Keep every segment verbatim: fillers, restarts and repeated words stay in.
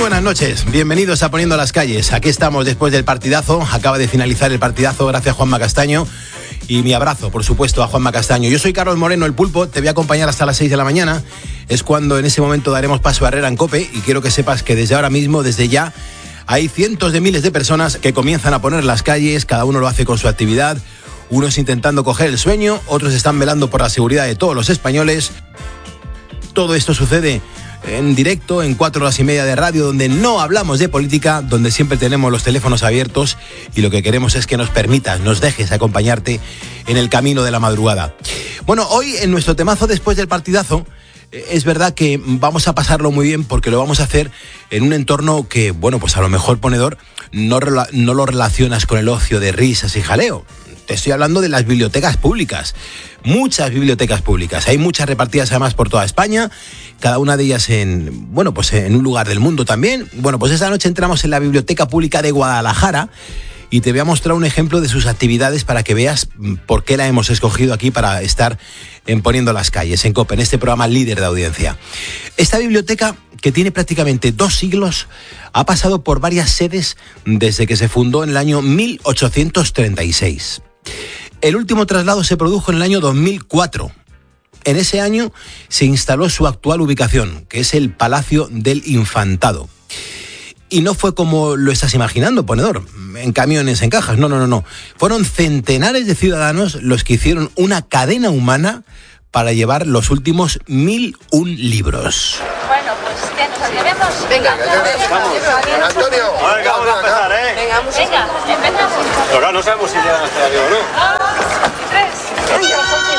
buenas noches, bienvenidos a Poniendo las Calles. Aquí estamos después del partidazo, acaba de finalizar el partidazo, gracias a Juanma Castaño. Y mi abrazo, por supuesto, a Juanma Castaño. Yo soy Carlos Moreno, el Pulpo, te voy a acompañar hasta las seis de la mañana. Es cuando en ese momento daremos paso a Herrera en COPE y quiero que sepas que desde ahora mismo, desde ya, hay cientos de miles de personas que comienzan a poner las calles, cada uno lo hace con su actividad, unos intentando coger el sueño, otros están velando por la seguridad de todos los españoles. Todo esto sucede en directo, en cuatro horas y media de radio, donde no hablamos de política, donde siempre tenemos los teléfonos abiertos y lo que queremos es que nos permitas, nos dejes acompañarte en el camino de la madrugada. Bueno, hoy en nuestro temazo después del partidazo, es verdad que vamos a pasarlo muy bien porque lo vamos a hacer en un entorno que, bueno, pues a lo mejor, ponedor, no, no lo relacionas con el ocio de risas y jaleo. Te estoy hablando de las bibliotecas públicas, muchas bibliotecas públicas, hay muchas repartidas además por toda España, cada una de ellas en, bueno, pues en un lugar del mundo también. Bueno, pues esta noche entramos en la Biblioteca Pública de Guadalajara y te voy a mostrar un ejemplo de sus actividades para que veas por qué la hemos escogido aquí para estar en Poniendo las Calles, en COPE, en este programa líder de audiencia. Esta biblioteca, que tiene prácticamente dos siglos, ha pasado por varias sedes desde que se fundó en el año mil ochocientos treinta y seis. El último traslado se produjo en el año dos mil cuatro. En ese año se instaló su actual ubicación, que es el Palacio del Infantado. Y no fue como lo estás imaginando, ponedor, en camiones, en cajas, no, no, no, no. Fueron centenares de ciudadanos los que hicieron una cadena humana para llevar los últimos mil un libros. Bueno, pues ya nos atrevemos. Venga, vamos. Antonio. A ver, vamos a empezar, ¿eh? Venga, vamos. Venga, empezamos. Pero claro, no sabemos si llegan hasta aquí o no. Dos, tres.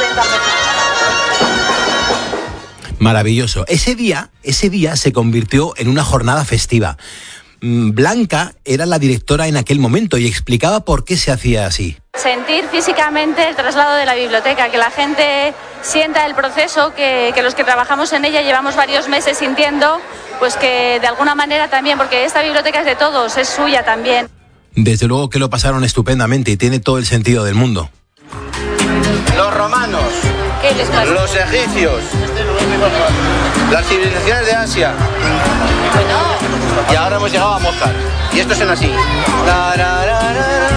Maravilloso. Ese día, ese día se convirtió en una jornada festiva. Blanca era la directora en aquel momento y explicaba por qué se hacía así. Sentir físicamente el traslado de la biblioteca, que la gente sienta el proceso, que, que los que trabajamos en ella llevamos varios meses sintiendo, pues que de alguna manera también, porque esta biblioteca es de todos, es suya también. Desde luego que lo pasaron estupendamente y tiene todo el sentido del mundo. Los romanos, ¿Qué les pasa? los egipcios, las civilizaciones de Asia. Bueno, Y ahora hemos llegado a Mozart. Y esto suena así. La, la, la, la,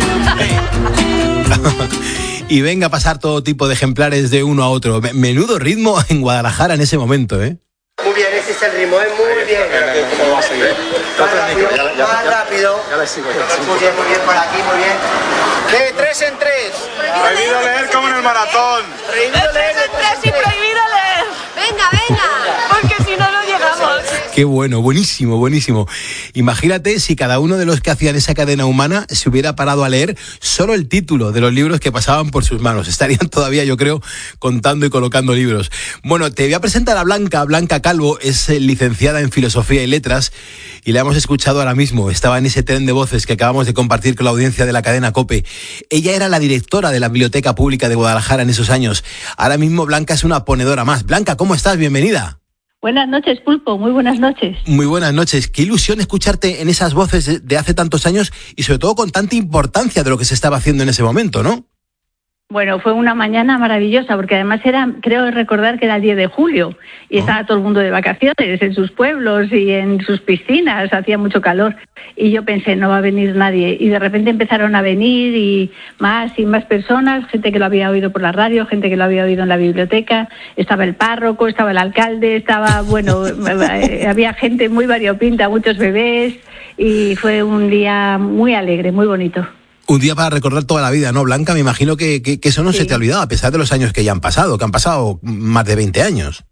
la. Y venga a pasar todo tipo de ejemplares de uno a otro. Menudo ritmo en Guadalajara en ese momento, ¿eh? Muy bien, ese es el ritmo, ¿eh? Muy bien. ¿Cómo va a seguir? Más rápido, más rápido. Ya le sigo. Muy bien, muy bien, por aquí, muy bien. De tres en tres. Prohibido leer como en el maratón. Prohibido leer de tres en tres. prohibido leer. Venga, venga. Porque si no, no llegamos. Qué bueno, buenísimo, buenísimo. Imagínate si cada uno de los que hacían esa cadena humana se hubiera parado a leer solo el título de los libros que pasaban por sus manos. Estarían todavía, yo creo, contando y colocando libros. Bueno, te voy a presentar a Blanca. Blanca Calvo es licenciada en Filosofía y Letras y la hemos escuchado ahora mismo. Estaba en ese tren de voces que acabamos de compartir con la audiencia de la cadena COPE. Ella era la directora de la Biblioteca Pública de Guadalajara en esos años. Ahora mismo Blanca es una ponedora más. Blanca, ¿cómo estás? Bienvenida. Buenas noches, Pulpo, muy buenas noches. Muy buenas noches. Qué ilusión escucharte en esas voces de hace tantos años y sobre todo con tanta importancia de lo que se estaba haciendo en ese momento, ¿no? Bueno, fue una mañana maravillosa, porque además era, creo recordar que era el diez de julio y oh. estaba todo el mundo de vacaciones en sus pueblos y en sus piscinas, hacía mucho calor y yo pensé, no va a venir nadie, y de repente empezaron a venir y más y más personas, gente que lo había oído por la radio, gente que lo había oído en la biblioteca, estaba el párroco, estaba el alcalde, estaba, bueno, había gente muy variopinta, muchos bebés, y fue un día muy alegre, muy bonito. Un día para recordar toda la vida, ¿no, Blanca? Me imagino que, que, que eso no sí. se te ha olvidado, a pesar de los años que ya han pasado, que han pasado más de veinte años.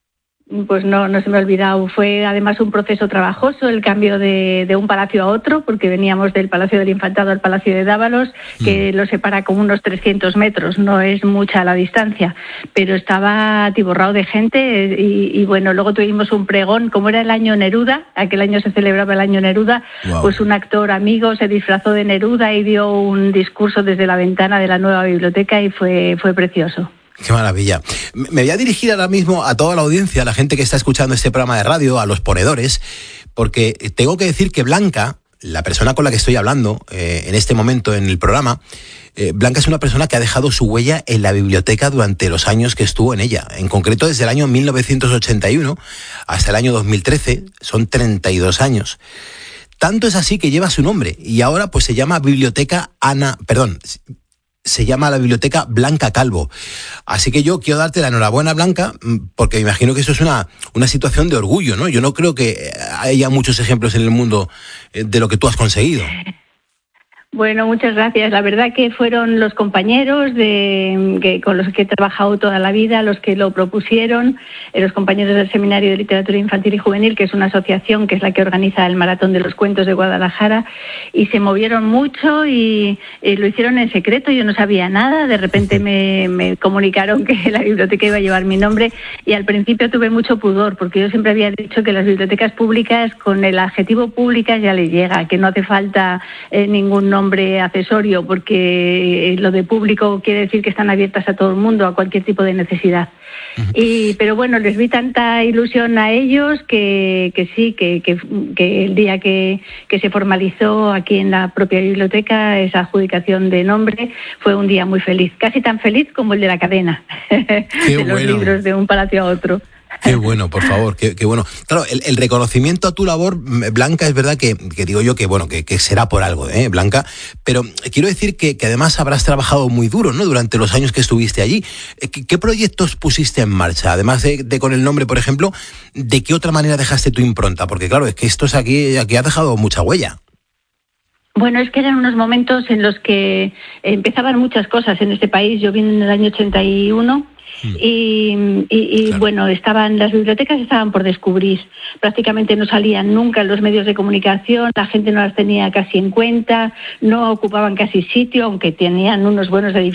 Pues no, no se me ha olvidado. Fue además un proceso trabajoso el cambio de, de un palacio a otro, porque veníamos del Palacio del Infantado al Palacio de Dávalos, que mm. lo separa como unos trescientos metros, no es mucha la distancia, pero estaba atiborrado de gente y, y bueno, luego tuvimos un pregón, como era el año Neruda, aquel año se celebraba el año Neruda, wow. pues un actor amigo se disfrazó de Neruda y dio un discurso desde la ventana de la nueva biblioteca y fue, fue precioso. Qué maravilla. Me voy a dirigir ahora mismo a toda la audiencia, a la gente que está escuchando este programa de radio, a los ponedores, porque tengo que decir que Blanca la persona con la que estoy hablando eh, en este momento en el programa, eh, Blanca es una persona que ha dejado su huella en la biblioteca durante los años que estuvo en ella. En concreto, desde el año mil novecientos ochenta y uno hasta el año dos mil trece, son treinta y dos años. Tanto es así que lleva su nombre y ahora pues se llama Biblioteca Ana, perdón, se llama la Biblioteca Blanca Calvo. Así que yo quiero darte la enhorabuena, Blanca, porque me imagino que eso es una, una situación de orgullo, ¿no? Yo no creo que haya muchos ejemplos en el mundo de lo que tú has conseguido. Bueno, muchas gracias. La verdad que fueron los compañeros de, que, con los que he trabajado toda la vida, los que lo propusieron, eh, los compañeros del Seminario de Literatura Infantil y Juvenil, que es una asociación que es la que organiza el Maratón de los Cuentos de Guadalajara, y se movieron mucho y eh, lo hicieron en secreto. Yo no sabía nada, de repente me, me comunicaron que la biblioteca iba a llevar mi nombre y al principio tuve mucho pudor, porque yo siempre había dicho que las bibliotecas públicas, con el adjetivo públicas ya le llega, que no hace falta eh, ningún nombre nombre accesorio, porque lo de público quiere decir que están abiertas a todo el mundo, a cualquier tipo de necesidad. Uh-huh. Y, pero bueno, les vi tanta ilusión a ellos que, que sí, que, que, que el día que, que se formalizó aquí en la propia biblioteca esa adjudicación de nombre fue un día muy feliz, casi tan feliz como el de la cadena de bueno. los libros de un palacio a otro. Qué bueno, por favor, qué, qué bueno. Claro, el, el reconocimiento a tu labor, Blanca, es verdad que, que digo yo que bueno, que, que será por algo, ¿eh, Blanca? Pero quiero decir que, que además habrás trabajado muy duro, ¿no? Durante los años que estuviste allí. ¿Qué, qué proyectos pusiste en marcha? Además de, de con el nombre, por ejemplo, ¿de qué otra manera dejaste tu impronta? Porque claro, es que esto es aquí, aquí has dejado mucha huella. Bueno, es que eran unos momentos en los que empezaban muchas cosas en este país. Yo vine en el año ochenta y uno y, y, y claro. bueno, estaban las bibliotecas estaban por descubrir. Prácticamente no salían nunca en los medios de comunicación, la gente no las tenía casi en cuenta, no ocupaban casi sitio, aunque tenían unos buenos edificios